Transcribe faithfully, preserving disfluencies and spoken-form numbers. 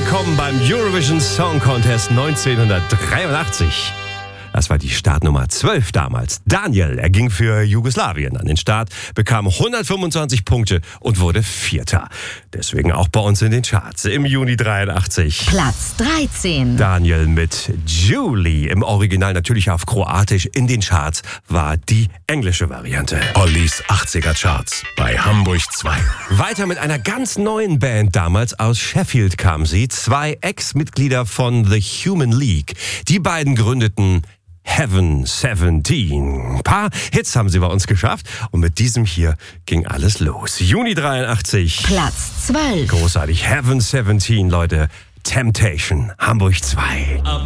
willkommen beim Eurovision Song Contest neunzehnhundertdreiundachtzig. Das war die Startnummer zwölf damals. Daniel, er ging für Jugoslawien an den Start, bekam hundertfünfundzwanzig Punkte und wurde Vierter. Deswegen auch bei uns in den Charts im Juni dreiundachtzig. Platz dreizehn. Daniel mit Julie, im Original natürlich auf Kroatisch. In den Charts war die englische Variante. Ollis achtziger Charts bei Hamburg zwei. Weiter mit einer ganz neuen Band. Damals aus Sheffield kam sie. Zwei Ex-Mitglieder von The Human League. Die beiden gründeten Heaven siebzehn. Ein paar Hits haben sie bei uns geschafft. Und mit diesem hier ging alles los. Juni dreiundachtzig. Platz zwölf. Großartig. Heaven siebzehn, Leute. Temptation. Hamburg zwei.